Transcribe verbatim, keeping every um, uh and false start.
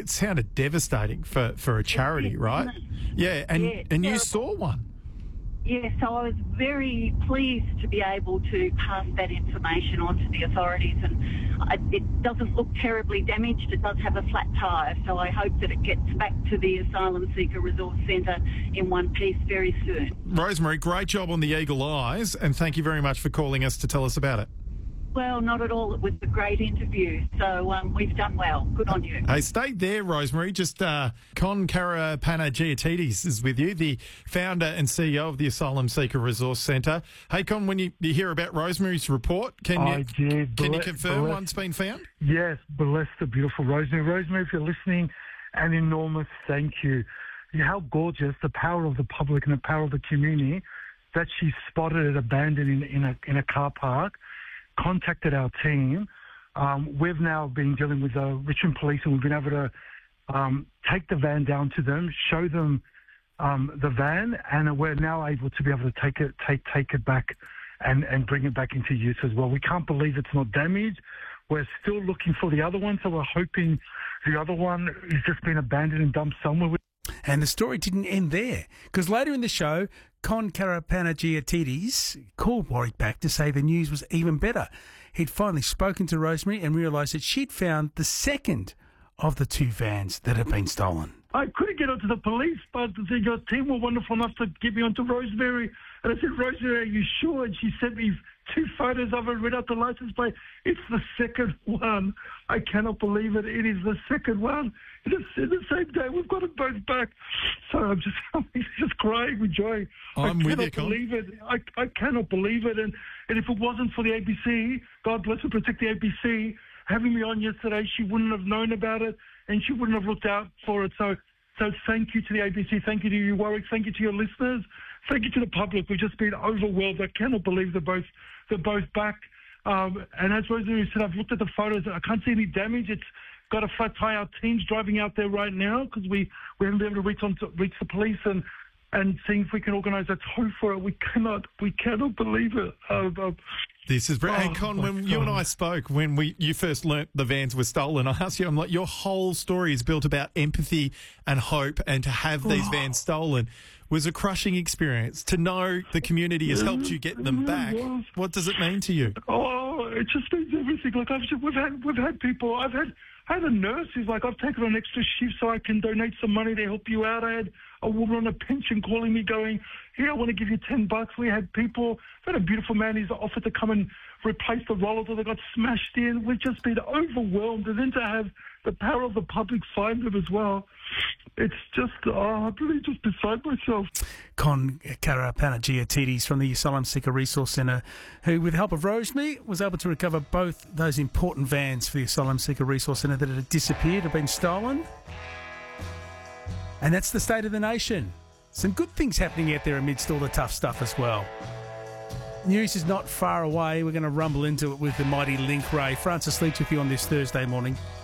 it sounded devastating for, for a charity, right? Yeah, and, Yeah, and you terrible. saw one. Yeah, so I was very pleased to be able to pass that information on to the authorities, and I, it doesn't look terribly damaged. It does have a flat tyre, so I hope that it gets back to the Asylum Seeker Resource Centre in one piece very soon. Rosemary, great job on the eagle eyes, and thank you very much for calling us to tell us about it. Well, not at all. It was a great interview, so um, we've done well. Good on you. Hey, stay there, Rosemary. Just uh, Con Karapanagiotis is with you, the founder and C E O of the Asylum Seeker Resource Centre. Hey, Con, when you, you hear about Rosemary's report, can I you did. can you Bless- confirm bless- one's been found? Yes, bless the beautiful Rosemary. Rosemary, if you're listening, an enormous thank you. How gorgeous, the power of the public and the power of the community, that she spotted it abandoned in, in, a, in a car park, contacted our team. Um, we've now been dealing with the Richmond Police, and we've been able to um, take the van down to them, show them um, the van, and we're now able to be able to take it, take take it back, and, and bring it back into use as well. We can't believe it's not damaged. We're still looking for the other one, so we're hoping the other one has just been abandoned and dumped somewhere. And the story didn't end there, because later in the show, Con Karapanagiotis called Warwick back to say the news was even better. He'd finally spoken to Rosemary and realised that she'd found the second of the two vans that had been stolen. I couldn't get onto the police, but the, your team were wonderful enough to get me onto Rosemary. And I said, Rosemary, are you sure? And she sent me two photos of it, read out the license plate. It's the second one. I cannot believe it. It is the second one. It is in the same day. We've got them both back. So I'm just, I'm just crying with joy. I'm I with cannot you, Con. believe it. I, I cannot believe it. And, and if it wasn't for the A B C, God bless and protect the A B C, having me on yesterday, she wouldn't have known about it and she wouldn't have looked out for it. So, so thank you to the A B C. Thank you to you, Warwick. Thank you to your listeners. Thank you to the public. We've just been overwhelmed. I cannot believe they're both, they're both back. Um, and as Rosemary said, I've looked at the photos. I can't see any damage. It's got a flat tire. Our team's driving out there right now because we, we haven't been able to reach, on to reach the police and, and seeing if we can organise a tow for it. We cannot, we cannot believe it. Um, um, This is brilliant. Oh, Hey, Con, my when you and God. I spoke, when we you first learnt the vans were stolen, I asked you, I'm like, your whole story is built about empathy and hope, and to have these vans stolen was a crushing experience. To know the community has helped you get them back, what does it mean to you? Oh, it just means everything. Like I've just, we've had we've had people. I've had I had a nurse who's like, I've taken on extra shifts so I can donate some money to help you out. I had a woman on a pension calling me going, here, I want to give you ten bucks. We had people. We had a beautiful man who's offered to come and replace the rollers that got smashed in. We've just been overwhelmed, and then to have the power of the public find them as well. It's just, oh, I'm really just beside myself. Con Karapanagiotis from the Asylum Seeker Resource Centre, who, with the help of Rosemary, was able to recover both those important vans for the Asylum Seeker Resource Centre that had disappeared, had been stolen. And that's the state of the nation. Some good things happening out there amidst all the tough stuff as well. News is not far away. We're going to rumble into it with the mighty Link Ray. Francis Leach with you on this Thursday morning.